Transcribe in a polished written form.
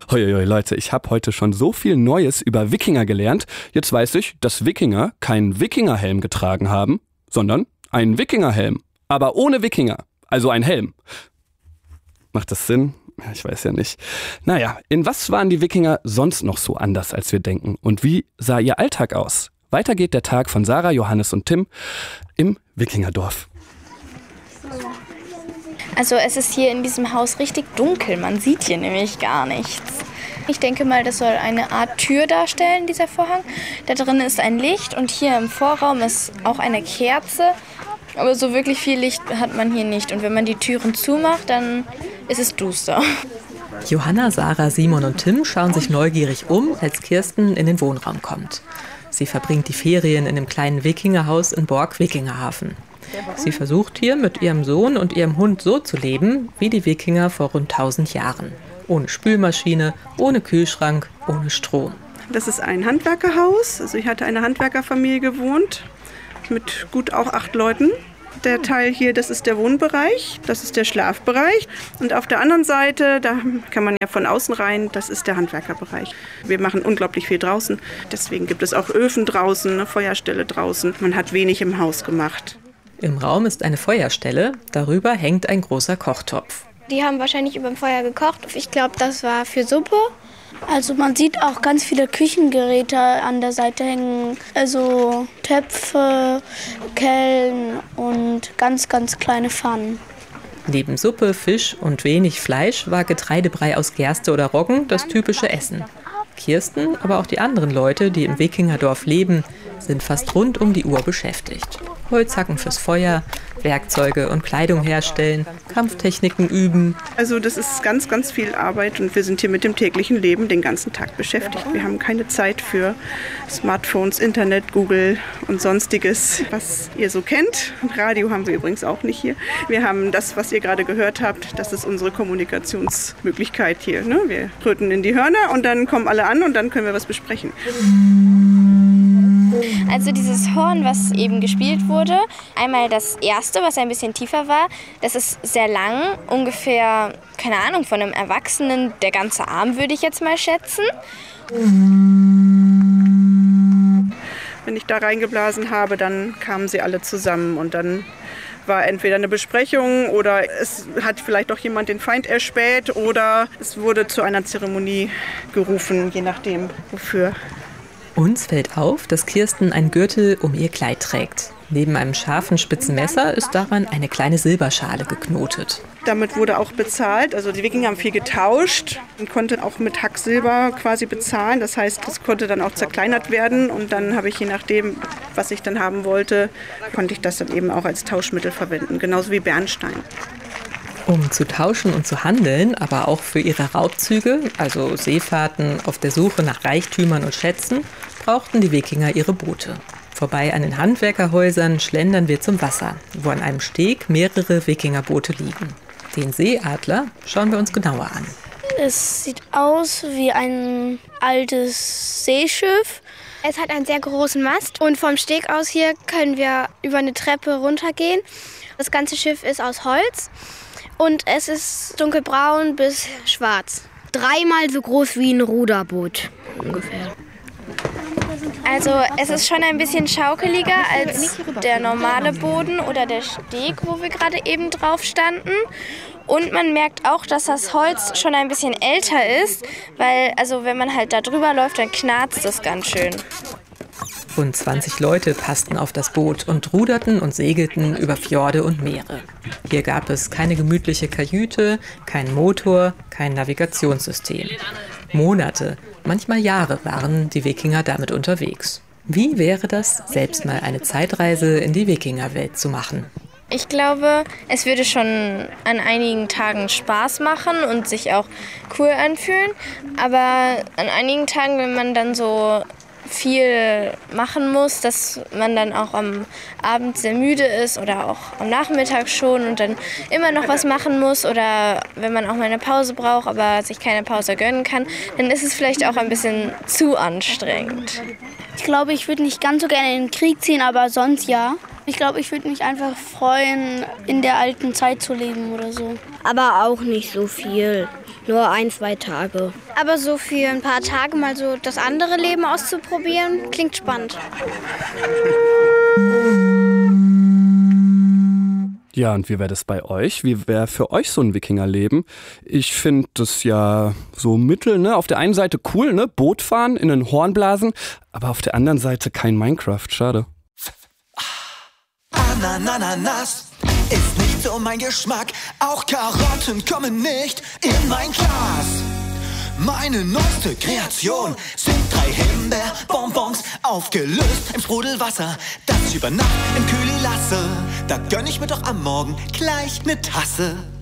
Hoi, Leute, ich habe heute schon so viel Neues über Wikinger gelernt. Jetzt weiß ich, dass Wikinger keinen Wikingerhelm getragen haben, sondern einen Wikingerhelm. Aber ohne Wikinger, also ein Helm. Macht das Sinn? Ich weiß ja nicht. Naja, in was waren die Wikinger sonst noch so anders, als wir denken? Und wie sah ihr Alltag aus? Weiter geht der Tag von Sarah, Johannes und Tim im Wikingerdorf. Also es ist hier in diesem Haus richtig dunkel, man sieht hier nämlich gar nichts. Ich denke mal, das soll eine Art Tür darstellen, dieser Vorhang. Da drin ist ein Licht und hier im Vorraum ist auch eine Kerze. Aber so wirklich viel Licht hat man hier nicht. Und wenn man die Türen zumacht, dann ist es duster. Johanna, Sarah, Simon und Tim schauen sich neugierig um, als Kirsten in den Wohnraum kommt. Sie verbringt die Ferien in dem kleinen Wikingerhaus in Borg-Wikingerhafen. Sie versucht hier mit ihrem Sohn und ihrem Hund so zu leben, wie die Wikinger vor rund 1000 Jahren. Ohne Spülmaschine, ohne Kühlschrank, ohne Strom. Das ist ein Handwerkerhaus. Also ich hatte eine Handwerkerfamilie gewohnt, mit gut auch 8 Leuten. Der Teil hier, das ist der Wohnbereich, das ist der Schlafbereich. Und auf der anderen Seite, da kann man ja von außen rein, das ist der Handwerkerbereich. Wir machen unglaublich viel draußen. Deswegen gibt es auch Öfen draußen, eine Feuerstelle draußen. Man hat wenig im Haus gemacht. Im Raum ist eine Feuerstelle, darüber hängt ein großer Kochtopf. Die haben wahrscheinlich über dem Feuer gekocht. Ich glaube, das war für Suppe. Also man sieht auch ganz viele Küchengeräte an der Seite hängen. Also Töpfe, Kellen und ganz, ganz kleine Pfannen. Neben Suppe, Fisch und wenig Fleisch war Getreidebrei aus Gerste oder Roggen das typische Essen. Kirsten, aber auch die anderen Leute, die im Wikingerdorf leben, sind fast rund um die Uhr beschäftigt. Holzhacken fürs Feuer, Werkzeuge und Kleidung herstellen, Kampftechniken üben. Also das ist ganz, ganz viel Arbeit und wir sind hier mit dem täglichen Leben den ganzen Tag beschäftigt. Wir haben keine Zeit für Smartphones, Internet, Google und Sonstiges, was ihr so kennt. Radio haben wir übrigens auch nicht hier. Wir haben das, was ihr gerade gehört habt, das ist unsere Kommunikationsmöglichkeit hier. Ne? Wir tröten in die Hörner und dann kommen alle an und dann können wir was besprechen. Also dieses Horn, was eben gespielt wurde, einmal das erste, was ein bisschen tiefer war, das ist sehr lang, ungefähr, keine Ahnung, von einem Erwachsenen, der ganze Arm würde ich jetzt mal schätzen. Wenn ich da reingeblasen habe, dann kamen sie alle zusammen und dann war entweder eine Besprechung oder es hat vielleicht auch jemand den Feind erspäht oder es wurde zu einer Zeremonie gerufen, je nachdem wofür. Uns fällt auf, dass Kirsten einen Gürtel um ihr Kleid trägt. Neben einem scharfen, spitzen Messer ist daran eine kleine Silberschale geknotet. Damit wurde auch bezahlt. Also die Wikinger haben viel getauscht und konnten auch mit Hacksilber quasi bezahlen. Das heißt, das konnte dann auch zerkleinert werden. Und dann habe ich, je nachdem, was ich dann haben wollte, konnte ich das dann eben auch als Tauschmittel verwenden. Genauso wie Bernstein. Um zu tauschen und zu handeln, aber auch für ihre Raubzüge, also Seefahrten auf der Suche nach Reichtümern und Schätzen, brauchten die Wikinger ihre Boote. Vorbei an den Handwerkerhäusern schlendern wir zum Wasser, wo an einem Steg mehrere Wikingerboote liegen. Den Seeadler schauen wir uns genauer an. Es sieht aus wie ein altes Seeschiff. Es hat einen sehr großen Mast und vom Steg aus hier können wir über eine Treppe runtergehen. Das ganze Schiff ist aus Holz und es ist dunkelbraun bis schwarz. 3-mal so groß wie ein Ruderboot ungefähr. Also es ist schon ein bisschen schaukeliger als der normale Boden oder der Steg, wo wir gerade eben drauf standen. Und man merkt auch, dass das Holz schon ein bisschen älter ist, weil also wenn man halt da drüber läuft, dann knarzt es ganz schön. Rund 20 Leute passten auf das Boot und ruderten und segelten über Fjorde und Meere. Hier gab es keine gemütliche Kajüte, keinen Motor, kein Navigationssystem. Monate, manchmal Jahre waren die Wikinger damit unterwegs. Wie wäre das, selbst mal eine Zeitreise in die Wikingerwelt zu machen? Ich glaube, es würde schon an einigen Tagen Spaß machen und sich auch cool anfühlen. Aber an einigen Tagen, wenn man dann so viel machen muss, dass man dann auch am Abend sehr müde ist oder auch am Nachmittag schon und dann immer noch was machen muss oder wenn man auch mal eine Pause braucht, aber sich keine Pause gönnen kann, dann ist es vielleicht auch ein bisschen zu anstrengend. Ich glaube, ich würde nicht ganz so gerne in den Krieg ziehen, aber sonst ja. Ich glaube, ich würde mich einfach freuen, in der alten Zeit zu leben oder so. Aber auch nicht so viel, nur 1-2 Tage. Aber so für ein paar Tage mal so das andere Leben auszuprobieren, klingt spannend. Ja, und wie wäre das bei euch? Wie wäre für euch so ein Wikingerleben? Ich finde das ja so mittel, ne? Auf der einen Seite cool, ne? Boot fahren, in den Horn blasen, aber auf der anderen Seite kein Minecraft, schade. Ananas ist nicht so mein Geschmack, auch Karotten kommen nicht in mein Glas. Meine neueste Kreation sind 3 Himbeerbonbons, aufgelöst im Sprudelwasser, das ich über Nacht im Kühl lasse. Da gönn ich mir doch am Morgen gleich 'ne Tasse.